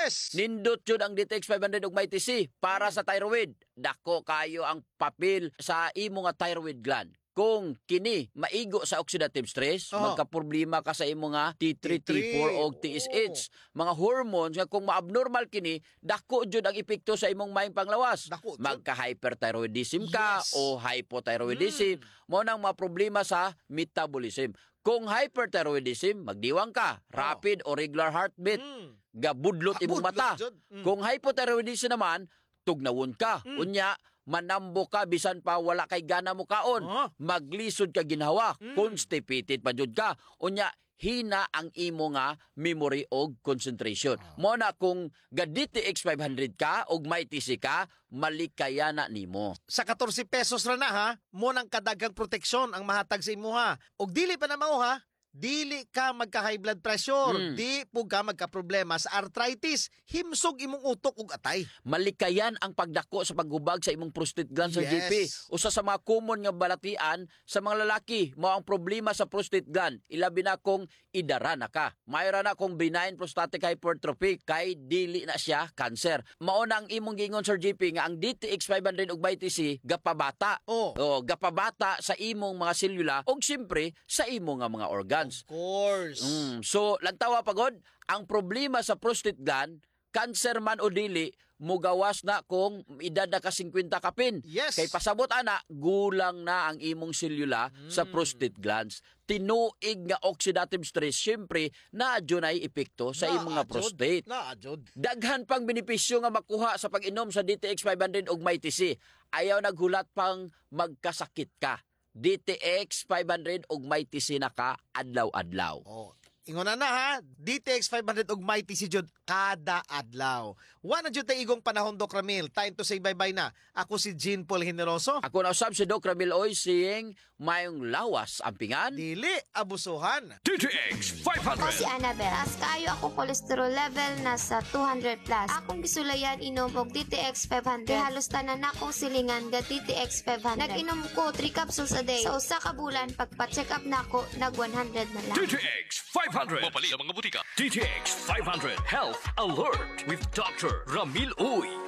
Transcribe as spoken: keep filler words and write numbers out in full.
Yes. Nindot yun ang D T X five hundred ug may T C para sa thyroid. Dako kayo ang papel sa imo nga thyroid gland. Kung kini maigo sa oxidative stress, Oh. magkaproblema ka sa imo nga T three, T three. T four o T S H. Mga hormones nga kung ma-abnormal kini, dako jud ang epekto sa imong maing panglawas. Dako jud. Magka-hyperthyroidism ka Yes. o hypothyroidism, mo nang mga problema sa metabolism. Kung hyperthyroidism, magdiwang ka, rapid o regular heartbeat, Mm. gabudlot imong Gabudlot mata. jud. Mm. Kung hypothyroidism naman, tugnawon ka. Unya, manambo ka bisan pa wala kay gana mo kaon. Oh. Maglisod ka ginhawa, constipated pa jud ka. Unya, hina ang imo nga memory og concentration. Mo na kung ga D T X five hundred ka og may T C ka, malikaya na nimo. Sa fourteen pesos ra na ha, mo nang kadagang proteksyon ang mahatag sa imo ha. Og dili pa na mao ha, dili ka magka-high blood pressure, Mm. di po ka magka-problema sa arthritis, himsog imong utok ug atay. Malikayan ang pagdako sa paghubag sa imong prostate gland sa Yes. G P. Usa sa mga common nga balatian sa mga lalaki mao ang problema sa prostate gland. Ilabi na kung idara na ka. Mayra na kung benign prostatic hypertrophy kay dili na siya cancer. Mao na ang imong gingon Sir G P nga ang D T X five hundred ug may T C gapabata. Oh. O gapabata sa imong mga selula ug siyempre sa imong nga mga organs. Of course. Mm, so, lantawa pagod, ang problema sa prostate gland, cancer man o dili, mugawas na kung edad na ka fifty kapin. Yes. Kay pasabot ana, gulang na ang imong selula sa prostate glands. Tinuig nga oxidative stress, syempre, naadyo na epekto sa imong nga prostate. Naadjod. Daghan pang benepisyo nga makuha sa pag-inom sa D T X five hundred ug may T C. Ayaw naghulat pang magkasakit ka. D T X five hundred ug may T C na ka adlaw-adlaw. Oh. Ingon na na ha, D T X five hundred ug mighty si Jud kada adlaw. Wa na jud tay igong panahon Doc Ramil. Time to say bye-bye na. Ako si Jean Paul Generoso. Ako na usab si Doc Ramil Oy saying mayong lawas ang pingan. Dili abusuhan. D T X five Ako si hundred. Annabel. As kaayo ako cholesterol level nasa two hundred plus. Akong gisulayan inom og D T X five hundred. Kay halos tanan akong silingan ga D T X five hundred. Nag-inom ko three capsules a day. Sa usa ka bulan pagpa-check up nako nag one hundred na lang. D T X five hundred. Mapali ang mga butika. D T X five hundred Health Alert with Doctor Ramil Uy.